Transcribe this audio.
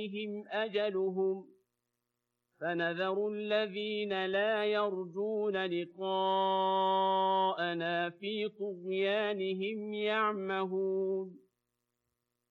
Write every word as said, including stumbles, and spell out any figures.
بهم أجلهم فنذر الذين لا يرجون لقاءنا في طغيانهم يعمهون